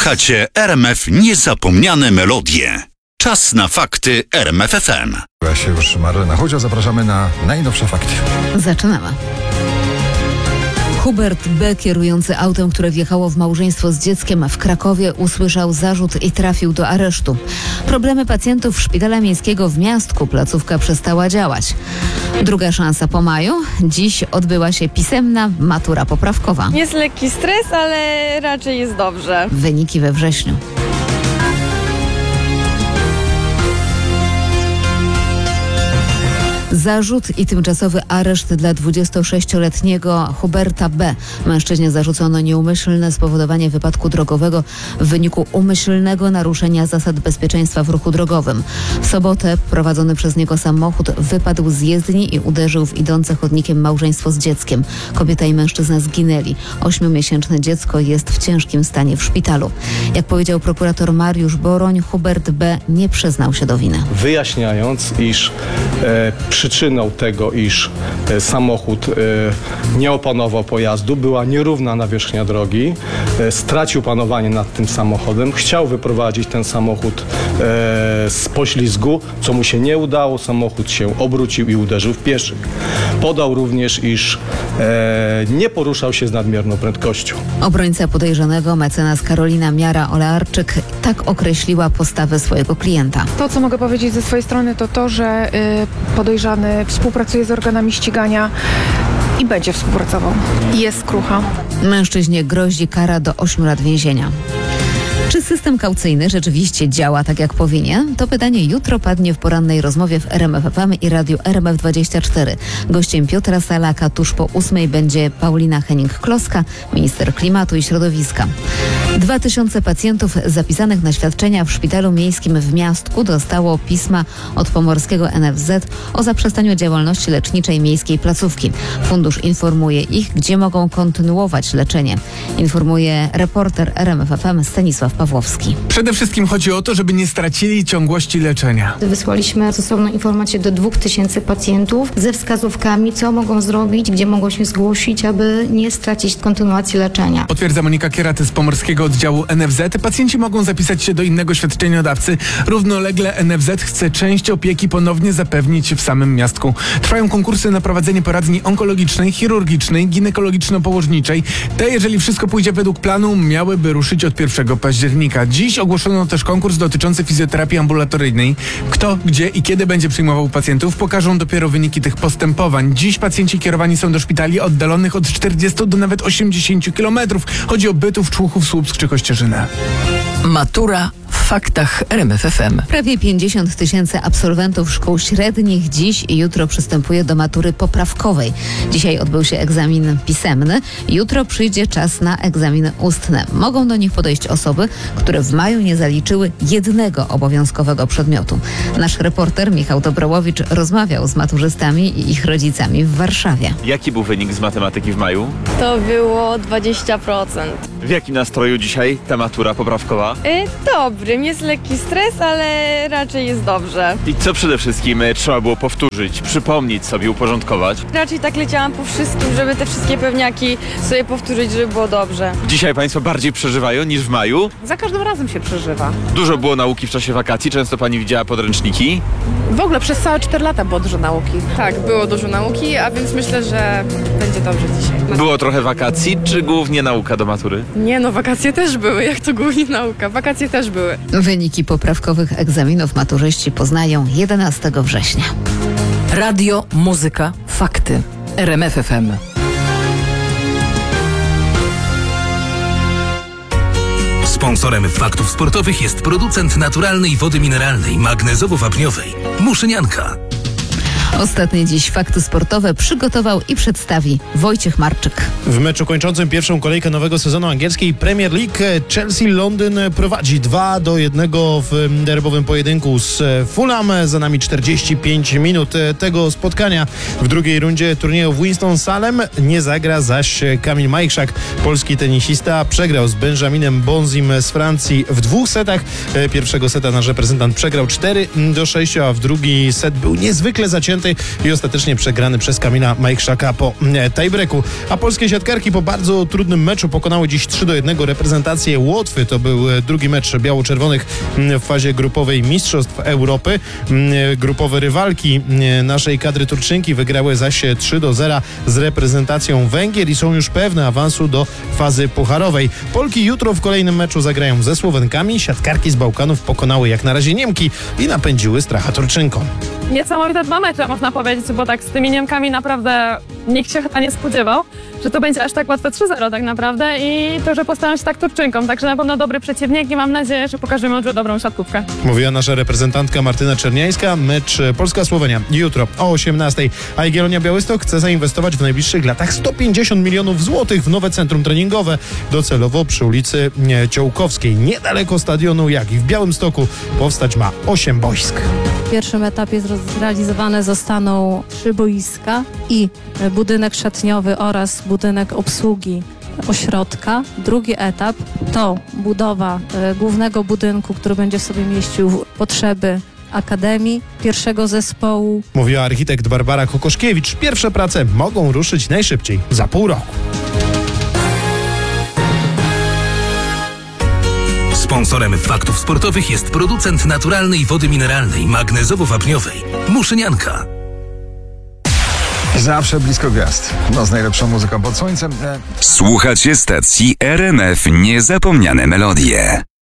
Słuchacie RMF Niezapomniane Melodie. Czas na fakty RMF FM. Ja się już Marlena Chodzia, zapraszamy na najnowsze fakty. Zaczynamy. Hubert B., kierujący autem, które wjechało w małżeństwo z dzieckiem w Krakowie, usłyszał zarzut i trafił do aresztu. Problemy pacjentów Szpitala Miejskiego w Miastku. Placówka przestała działać. Druga szansa po maju. Dziś odbyła się pisemna matura poprawkowa. Jest lekki stres, ale raczej jest dobrze. Wyniki we wrześniu. Zarzut i tymczasowy areszt dla 26-letniego Huberta B. Mężczyźnie zarzucono nieumyślne spowodowanie wypadku drogowego w wyniku umyślnego naruszenia zasad bezpieczeństwa w ruchu drogowym. W sobotę prowadzony przez niego samochód wypadł z jezdni i uderzył w idące chodnikiem małżeństwo z dzieckiem. Kobieta i mężczyzna zginęli. 8-miesięczne dziecko jest w ciężkim stanie w szpitalu. Jak powiedział prokurator Mariusz Boroń, Hubert B. nie przyznał się do winy. Wyjaśniając, iż przyczyną tego, iż samochód nie opanował pojazdu, była nierówna nawierzchnia drogi, stracił panowanie nad tym samochodem, chciał wyprowadzić ten samochód z poślizgu, co mu się nie udało, samochód się obrócił i uderzył w pieszych. Podał również, iż nie poruszał się z nadmierną prędkością. Obrońca podejrzanego, mecenas Karolina Miara-Olearczyk, tak określiła postawę swojego klienta. To, co mogę powiedzieć ze swojej strony, to to, że podejrzany współpracuje z organami ścigania i będzie współpracował. Jest skrucha. Mężczyźnie grozi kara do 8 lat więzienia. Czy system kaucyjny rzeczywiście działa tak, jak powinien? To pytanie jutro padnie w porannej rozmowie w RMF FM i radiu RMF24. Gościem Piotra Salaka tuż po 8 będzie Paulina Henning-Kloska, minister klimatu i środowiska. 2000 pacjentów zapisanych na świadczenia w Szpitalu Miejskim w Miastku dostało pisma od pomorskiego NFZ o zaprzestaniu działalności leczniczej miejskiej placówki. Fundusz informuje ich, gdzie mogą kontynuować leczenie. Informuje reporter RMF FM Stanisław Pawłowski. Przede wszystkim chodzi o to, żeby nie stracili ciągłości leczenia. Wysłaliśmy stosowną informację do 2000 pacjentów ze wskazówkami, co mogą zrobić, gdzie mogą się zgłosić, aby nie stracić kontynuacji leczenia. Potwierdza Monika Kieraty z pomorskiego oddziału NFZ. Pacjenci mogą zapisać się do innego świadczeniodawcy. Równolegle NFZ chce część opieki ponownie zapewnić w samym Miastku. Trwają konkursy na prowadzenie poradni onkologicznej, chirurgicznej, ginekologiczno-położniczej. Te, jeżeli wszystko pójdzie według planu, miałyby ruszyć od 1 października. Dziś ogłoszono też konkurs dotyczący fizjoterapii ambulatoryjnej. Kto, gdzie i kiedy będzie przyjmował pacjentów, pokażą dopiero wyniki tych postępowań. Dziś pacjenci kierowani są do szpitali oddalonych od 40 do nawet 80 kilometrów. Chodzi o Bytów, Człuchów, Słupsk czy Kościerzynę. Matura w faktach RMF FM. Prawie 50 000 absolwentów szkół średnich dziś i jutro przystępuje do matury poprawkowej. Dzisiaj odbył się egzamin pisemny. Jutro przyjdzie czas na egzaminy ustne. Mogą do nich podejść osoby, które w maju nie zaliczyły jednego obowiązkowego przedmiotu. Nasz reporter Michał Dobrołowicz rozmawiał z maturzystami i ich rodzicami w Warszawie. Jaki był wynik z matematyki w maju? To było 20%. W jakim nastroju dzisiaj ta matura poprawkowa? Dobry, jest lekki stres, ale raczej jest dobrze. I co przede wszystkim trzeba było powtórzyć, przypomnieć sobie, uporządkować? Raczej tak leciałam po wszystkim, żeby te wszystkie pewniaki sobie powtórzyć, żeby było dobrze. Dzisiaj Państwo bardziej przeżywają niż w maju? Za każdym razem się przeżywa. Dużo było nauki w czasie wakacji, często Pani widziała podręczniki? W ogóle przez całe 4 lata było dużo nauki. Tak, było dużo nauki, a więc myślę, że będzie dobrze dzisiaj. Było trochę wakacji, czy głównie nauka do matury? Nie no, wakacje też były, jak to głównie nauka. Wakacje też były. Wyniki poprawkowych egzaminów maturzyści poznają 11 września. Radio, muzyka, fakty. RMF FM. Sponsorem faktów sportowych jest producent naturalnej wody mineralnej magnezowo-wapniowej Muszynianka. Ostatnie dziś fakty sportowe przygotował i przedstawi Wojciech Marczyk. W meczu kończącym pierwszą kolejkę nowego sezonu angielskiej Premier League Chelsea Londyn prowadzi 2-1 w derbowym pojedynku z Fulham. Za nami 45 minut tego spotkania. W drugiej rundzie turnieju w Winston-Salem nie zagra zaś Kamil Majchrzak. Polski tenisista przegrał z Benjaminem Bonzim z Francji w 2 setach. Pierwszego seta nasz reprezentant przegrał 4-6, a w drugi set był niezwykle zacięty. piątej i ostatecznie przegrany przez Kamila Majchrzaka po tiebreaku. A polskie siatkarki po bardzo trudnym meczu pokonały dziś 3-1 reprezentację Łotwy. To był drugi mecz biało-czerwonych w fazie grupowej Mistrzostw Europy. Grupowe rywalki naszej kadry Turczynki wygrały zaś 3-0 z reprezentacją Węgier i są już pewne awansu do fazy pucharowej. Polki jutro w kolejnym meczu zagrają ze Słowenkami. Siatkarki z Bałkanów pokonały jak na razie Niemki i napędziły stracha Turczynkom. Niesamowite 2 mecze, można powiedzieć, bo tak z tymi Niemkami naprawdę nikt się chyba nie spodziewał, że to będzie aż tak łatwe 3-0 tak naprawdę i to, że postawią się tak Turczynkom. Także na pewno dobry przeciwnik i mam nadzieję, że pokażemy już dobrą siatkówkę. Mówiła nasza reprezentantka Martyna Czerniańska. Mecz Polska-Słowenia jutro o 18:00. A Jagiellonia Białystok chce zainwestować w najbliższych latach 150 milionów złotych w nowe centrum treningowe, docelowo przy ulicy Ciołkowskiej. Niedaleko stadionu Jagi w Białymstoku powstać ma 8 boisk. W pierwszym etapie zrealizowane zostaną 3 boiska i budynek szatniowy oraz budynek obsługi ośrodka. Drugi etap to budowa głównego budynku, który będzie w sobie mieścił potrzeby Akademii, pierwszego zespołu. Mówiła architekt Barbara Kokoszkiewicz. Pierwsze prace mogą ruszyć najszybciej za pół roku. Sponsorem faktów sportowych jest producent naturalnej wody mineralnej magnezowo-wapniowej Muszynianka. Zawsze blisko gwiazd. No z najlepszą muzyką pod słońcem. Słuchacie stacji RMF Niezapomniane Melodie.